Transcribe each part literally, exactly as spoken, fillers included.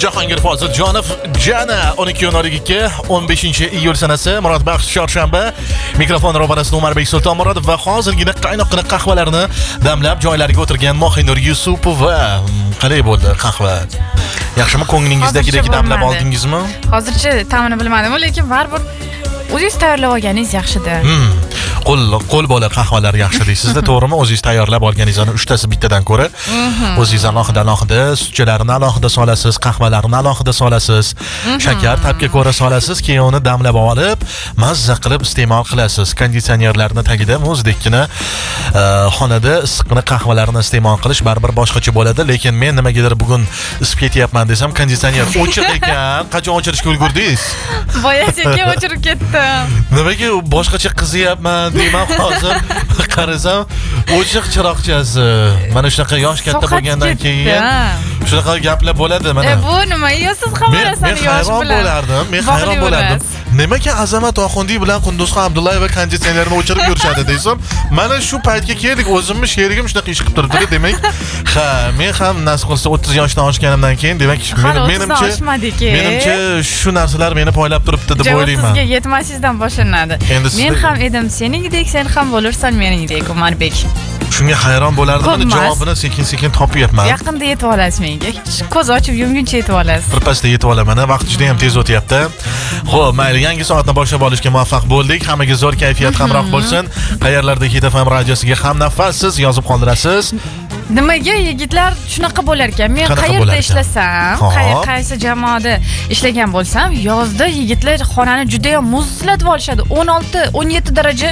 Jahongir Foziljonov Jana o'n ikki o'n ikki o'n beshinchi iyul sanasi Murodbaxsh chorshanba. Mikrofon ro'barasida Umarbek Sultonmurodov va hozirgina qaynoqqina qahvalarni damlab joylariga o'tirgan Mohinur Yusupova. Qalay bo'ldi qahva? Yaxshimi, ko'nglingizdagidek damlab oldingizmi? Hozircha ta'mini bilmadim, lekin baribir o'zingiz tayyorlab olganingiz yaxshida. Hmm. Qo'l qo'l bola qahvalar yaxshi deysizda, to'g'rimi? O'zingiz tayyorlab olganingizdan uchtasi bittadan ko'ra, o'zingiz alohida alohida sutchalarni alohida solasiz, qahvalarni alohida solasiz, shakar tabga ko'ra solasiz, keyin uni damlab olib, mazza qilib iste'mol qilasiz. Konditsionerlarni tagida muzdekgina xonada issiqni qahvalarni iste'mol qilish baribir boshqacha bo'ladi, lekin men nimagadir bugun isib ketyapman desam, konditsioner o'chiq ekan. Qachon o'chirishga ulgurdingiz? Boya sekin o'chirib ketdim. Nimaga boshqacha qizyapman deyman hozir. Qarasam, o'chiq chiroqchasi. Mana shunaqa yosh katta bo'lgandan keyin shunaqa gaplar bo'ladi mana. E bu nima? Yo siz ham bilasizlar yosh bilan. Men hayron bo'lardim. Men hayron bo'lardim. Nimaga Azamat Oxundiy bilan Qunduzxon Abdullayeva konditsionerni o'chirib yurishadi deysam, mana shu paytga keldik. O'zimni sherigim shunaqa ish qilib turibdi, demak, ha, men ham nasib qilsa o'ttiz yoshdan oshganimdan keyin, demak, menimcha menimcha shu narsalar meni poylab turibdi deb o'ylayman. Sizga yetmasingizdan boshlanadi. Men ham edim seningdek, sen ham bo'lursan meningdek, Umarbek. Shunga hayron bo'lardim, mana javobini sekin-sekin topyapman. Yaqinda yetib olasiz menga. Ko'z ochib yumguncha yetib olasiz. Birpasda yetib olaman. Vaqt juda ham tez o'tyapti. Xo'p, mayli, yangi soatni boshlab olishga muvaffaq bo'ldik. Hammaga zo'r kayfiyat hamroh bo'lsin. Qayerlarda Hit F M radiosiga ham nafassiz yozib qoldirasiz. Nimaga yigitlar shunaqa bo'lar ekan? Men qayerda ishlasam, qaysi jamoada ishlagan bo'lsam, yozda yigitlar xonani juda ham muzlatib olishadi. o'n olti o'n yetti daraja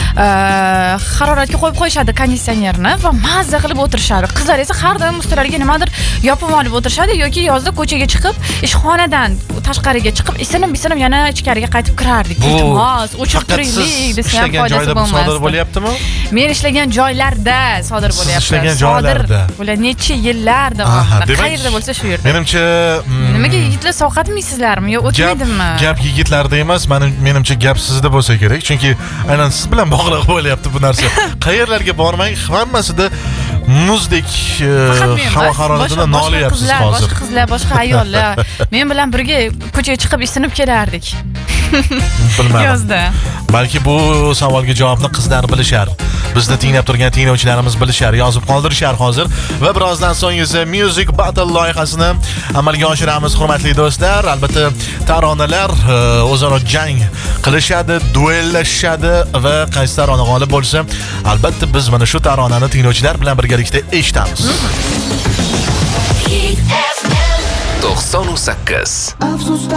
haroratga qo'yib qo'yishadi konditsionerni va mazza qilib o'tirishadi. Qizlar esa har doim ustalarga nimadir yopib olib o'tirishadi yoki yozda ko'chaga chiqib, ishxonadan tashqariga chiqib, isinib-isinib yana ichkariga qaytib kirardik. Iltimos, o'chib turaylik desa ham foydasi bo'lmas. Sodir bo'lyaptimi? Men ishlagan joylarda sodir bo'lyapti. Ishlagan joylarda. Bular necha yillar davomida qayerda bo'lsa shu yerda. Menimcha nimaga yigitlar sovqatmaysizlarmi yo o'tmaydimi? Gap yigitlarda emas, menimcha gap sizda bo'lsa kerak. Chunki aynan siz bilan bog'liq bo'lyapti bu narsa. Qayerlarga bormang, hammasida muzdek havo haroratida nolayapsiz hozir. Boshqa qizlar, boshqa ayollar men bilan birga ko'chaga chiqib isinib kelardik. Bilmadim. Yozda. Balki bu savolga javobni qizlar bilishar. Bizni tinglab turgan tinglovchilarimiz bilishar, yozib qoldirishar hozir. Va birozdan so'ng esa Music Battle loyihasini amalga oshiramiz, hurmatli do'stlar. Albatta, taronalar o'zaro jang qilishadi, duellashadi va qaysi tarona g'olib bo'lsa, albatta biz mana shu taronani tinglovchilar bilan birgalikda eshitamiz. to'qson sakkiz